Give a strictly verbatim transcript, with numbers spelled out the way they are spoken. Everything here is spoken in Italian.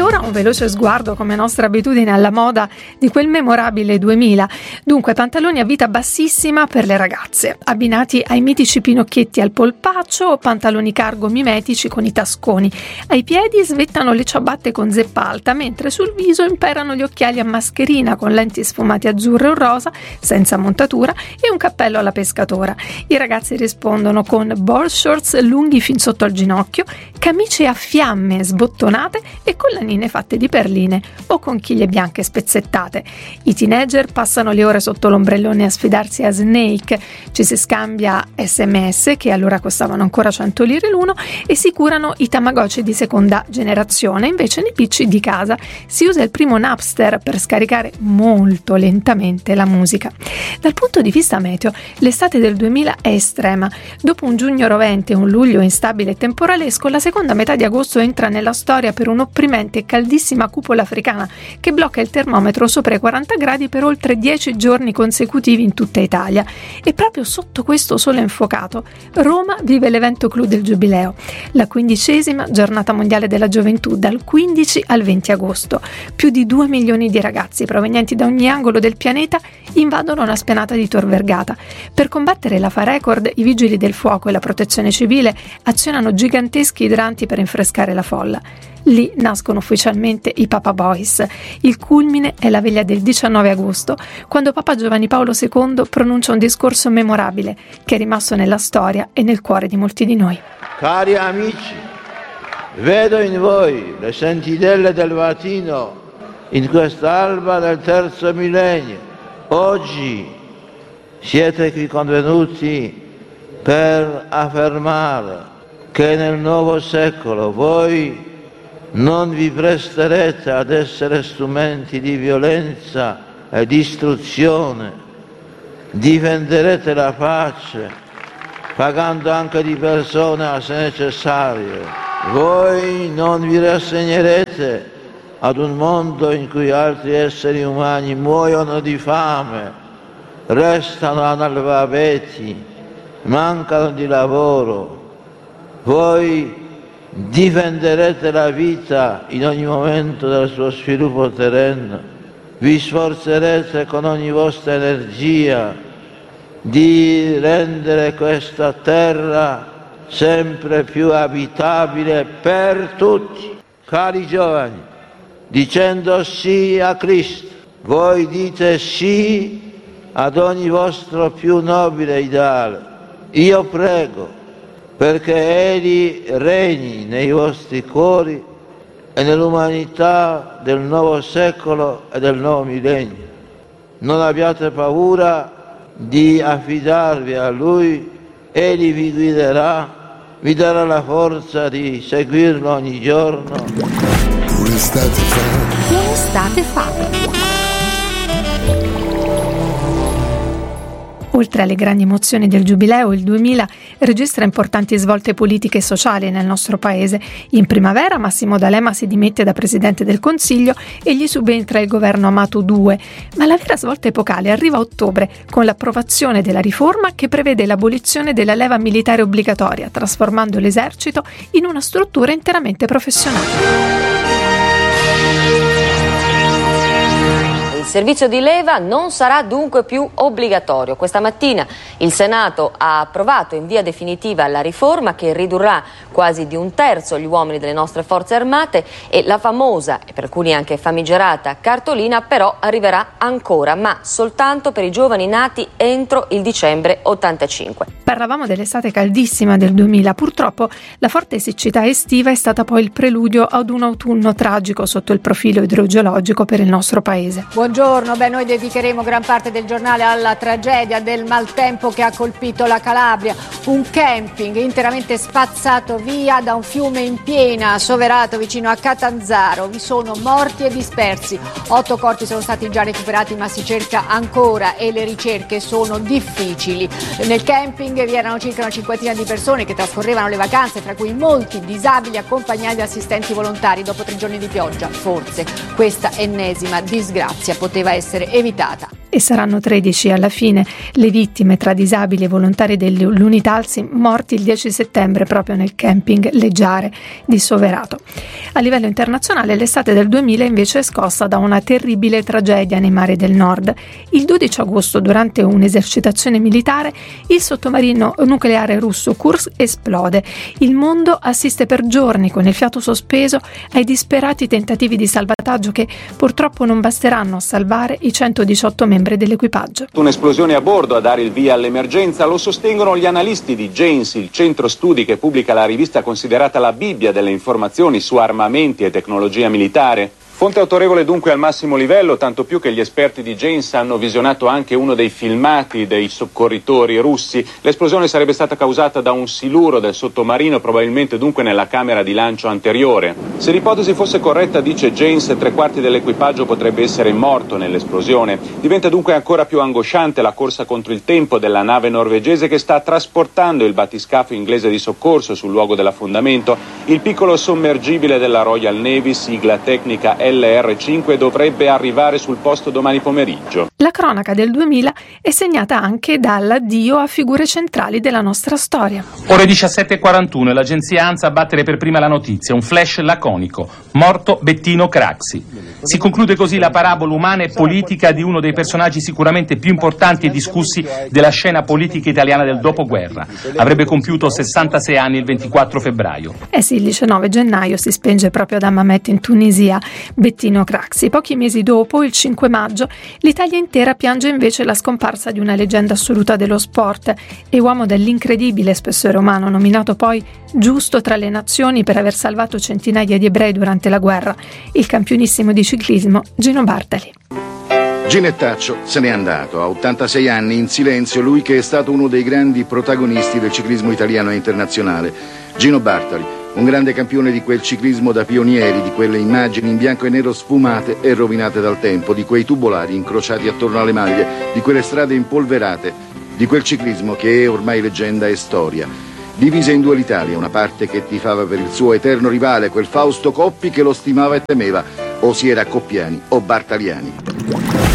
ora un veloce sguardo, come nostra abitudine, alla moda di quel memorabile duemila. Dunque, pantaloni a vita bassissima per le ragazze, abbinati ai mitici pinocchietti al polpaccio o pantaloni cargo mimetici con i tasconi. Ai piedi svettano le ciabatte con zeppa alta, mentre sul viso imperano gli occhiali a mascherina con lenti sfumate azzurre o rosa, senza montatura, e un cappello alla pescatora. I ragazzi rispondono con board shorts lunghi fin sotto al ginocchio, camicie a fiamme sbottonate e collanine fatte di perline o conchiglie bianche spezzettate. I teenager passano le ore sotto l'ombrellone a sfidarsi a Snake, ci si scambia sms che allora costavano ancora cento lire l'uno e si curano i Tamagotchi di seconda generazione. Invece nei P C di casa si usa il primo Napster per scaricare molto lentamente la musica. Dal punto di vista meteo, l'estate del duemila è estrema. Dopo un giugno rovente e un luglio instabile e temporalesco, la seconda metà di agosto entra nella storia per un'opprimente e caldissima cupola africana che blocca il termometro sopra i quaranta gradi per oltre dieci giorni consecutivi in tutta Italia. E proprio sotto questo sole infuocato, Roma vive l'evento clou del Giubileo, la quindicesima giornata mondiale della gioventù dal quindici al venti agosto. Più di due milioni di ragazzi provenienti da ogni angolo del pianeta invadono la spianata di Tor Vergata. Per combattere la Fa Record, i vigili del fuoco e la protezione civile azionano giganteschi idranti per rinfrescare la folla. Lì nascono ufficialmente i Papa Boys. Il culmine è la veglia del diciannove agosto, quando Papa Giovanni Paolo secondo pronuncia un discorso memorabile che è rimasto nella storia e nel cuore di molti di noi. Cari amici, vedo in voi le sentinelle del mattino in quest'alba del terzo millennio. Oggi siete qui convenuti per affermare che nel nuovo secolo voi non vi presterete ad essere strumenti di violenza e distruzione, difenderete la pace, pagando anche di persona se necessario. Voi non vi rassegnerete ad un mondo in cui altri esseri umani muoiono di fame, restano analfabeti, mancano di lavoro. Voi difenderete la vita in ogni momento del suo sviluppo terreno, vi sforzerete con ogni vostra energia di rendere questa terra sempre più abitabile per tutti. Cari giovani, dicendo sì a Cristo, voi dite sì ad ogni vostro più nobile ideale. Io prego perché Egli regni nei vostri cuori e nell'umanità del nuovo secolo e del nuovo millennio. Non abbiate paura di affidarvi a Lui, Egli vi guiderà, vi darà la forza di seguirlo ogni giorno. Un'estate fa. Un'estate fa. Oltre alle grandi emozioni del Giubileo, il duemila registra importanti svolte politiche e sociali nel nostro paese. In primavera Massimo D'Alema si dimette da Presidente del Consiglio e gli subentra il governo Amato due, ma la vera svolta epocale arriva a ottobre con l'approvazione della riforma che prevede l'abolizione della leva militare obbligatoria, trasformando l'esercito in una struttura interamente professionale. Il servizio di leva non sarà dunque più obbligatorio. Questa mattina il Senato ha approvato in via definitiva la riforma che ridurrà quasi di un terzo gli uomini delle nostre forze armate e la famosa e per alcuni anche famigerata cartolina però arriverà ancora, ma soltanto per i giovani nati entro il dicembre ottantacinque. Parlavamo dell'estate caldissima del duemila. Purtroppo la forte siccità estiva è stata poi il preludio ad un autunno tragico sotto il profilo idrogeologico per il nostro paese. Buongiorno, beh, noi dedicheremo gran parte del giornale alla tragedia del maltempo che ha colpito la Calabria. Un camping interamente spazzato via da un fiume in piena, a Soverato vicino a Catanzaro. Vi sono morti e dispersi. Otto corpi sono stati già recuperati, ma si cerca ancora e le ricerche sono difficili. Nel camping vi erano circa una cinquantina di persone che trascorrevano le vacanze, tra cui molti disabili accompagnati da assistenti volontari. Dopo tre giorni di pioggia, forse questa ennesima disgrazia poteva essere evitata. e saranno tredici alla fine le vittime tra disabili e volontari dell'Unitalsi morti il dieci settembre proprio nel camping Leggiare di Soverato. A livello internazionale l'estate del duemila invece è scossa da una terribile tragedia nei mari del nord. Il dodici agosto, durante un'esercitazione militare, il sottomarino nucleare russo Kursk esplode. Il mondo assiste per giorni con il fiato sospeso ai disperati tentativi di salvataggio che purtroppo non basteranno a salvare i centodiciotto membri dell'equipaggio. Un'esplosione a bordo a dare il via all'emergenza, lo sostengono gli analisti di Janes, il centro studi che pubblica la rivista considerata la Bibbia delle informazioni su armamenti e tecnologia militare. Fonte autorevole dunque al massimo livello, tanto più che gli esperti di Janes hanno visionato anche uno dei filmati dei soccorritori russi. L'esplosione sarebbe stata causata da un siluro del sottomarino, probabilmente dunque nella camera di lancio anteriore. Se l'ipotesi fosse corretta, dice Janes, tre quarti dell'equipaggio potrebbe essere morto nell'esplosione. Diventa dunque ancora più angosciante la corsa contro il tempo della nave norvegese che sta trasportando il battiscafo inglese di soccorso sul luogo dell'affondamento. Il piccolo sommergibile della Royal Navy, sigla tecnica L R cinque, dovrebbe arrivare sul posto domani pomeriggio. La cronaca del duemila è segnata anche dall'addio a figure centrali della nostra storia. Ore diciassette e quarantuno e l'agenzia ANSA a battere per prima la notizia, un flash laconico: morto Bettino Craxi. Si conclude così la parabola umana e politica di uno dei personaggi sicuramente più importanti e discussi della scena politica italiana del dopoguerra. Avrebbe compiuto sessantasei anni il ventiquattro febbraio. Eh sì, il diciannove gennaio si spenge proprio ad Hammamet in Tunisia Bettino Craxi. Pochi mesi dopo, il cinque maggio, l'Italia intera piange invece la scomparsa di una leggenda assoluta dello sport e uomo dall'incredibile spessore umano, nominato poi giusto tra le nazioni per aver salvato centinaia di ebrei durante la guerra, il campionissimo di ciclismo Gino Bartali. Ginettaccio se n'è andato a ottantasei anni, in silenzio, lui che è stato uno dei grandi protagonisti del ciclismo italiano e internazionale. Gino Bartali, un grande campione di quel ciclismo da pionieri, di quelle immagini in bianco e nero sfumate e rovinate dal tempo, di quei tubolari incrociati attorno alle maglie, di quelle strade impolverate, di quel ciclismo che è ormai leggenda e storia. Divise in due l'Italia, una parte che tifava per il suo eterno rivale, quel Fausto Coppi che lo stimava e temeva, o si era Coppiani o Bartaliani.